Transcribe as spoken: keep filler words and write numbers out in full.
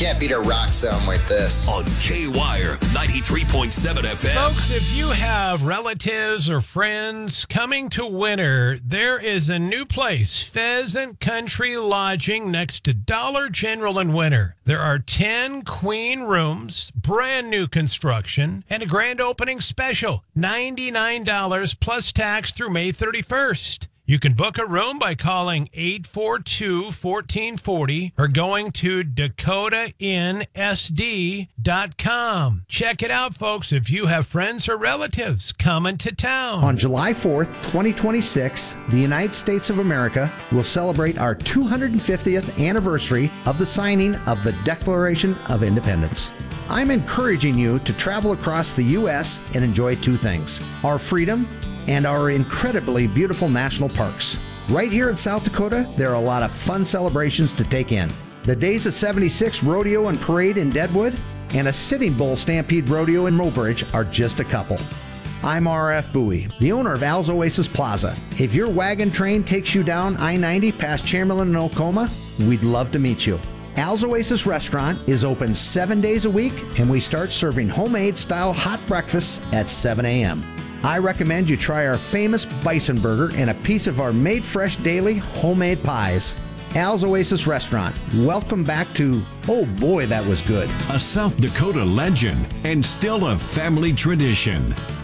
can't beat a rock sound like this. On K-Wire ninety-three point seven F M. Folks, if you have relatives or friends coming to winter, there is a new place, Pheasant Country Lodging, next to Dollar General in winter. There are ten queen rooms, brand new construction, and a grand opening special, ninety-nine dollars plus tax through May thirty-first. You can book a room by calling eight four two, one four four zero or going to dakota inn s d dot com. Check it out, folks, if you have friends or relatives coming to town. On July fourth, twenty twenty-six, the United States of America will celebrate our two hundred fiftieth anniversary of the signing of the Declaration of Independence. I'm encouraging you to travel across the U S and enjoy two things: our freedom and our incredibly beautiful national parks. Right here in South Dakota, there are a lot of fun celebrations to take in. The Days of seventy-six Rodeo and Parade in Deadwood and a Sitting Bull Stampede Rodeo in Mobridge are just a couple. I'm R F Bowie, the owner of Al's Oasis Plaza. If your wagon train takes you down I ninety past Chamberlain and Oklahoma, we'd love to meet you. Al's Oasis Restaurant is open seven days a week, and we start serving homemade-style hot breakfasts at seven a.m. I recommend you try our famous bison burger and a piece of our made fresh daily homemade pies. Al's Oasis Restaurant. Welcome back to, oh boy, that was good. A South Dakota legend and still a family tradition.